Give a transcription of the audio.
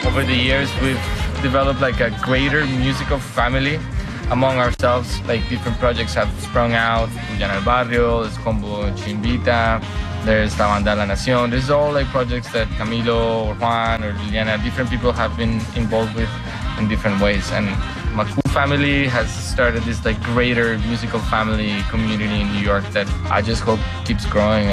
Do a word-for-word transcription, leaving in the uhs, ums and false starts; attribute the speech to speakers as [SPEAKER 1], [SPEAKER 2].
[SPEAKER 1] over the years, we've developed like a greater musical family among ourselves. Like different projects have sprung out. Llana El Barrio, there's Combo Chimbita, there's La Banda La Nación. This is all like projects that Camilo or Juan or Liliana, different people have been involved with in different ways. And Macu family has started this like greater musical family community in New York that I just hope keeps growing.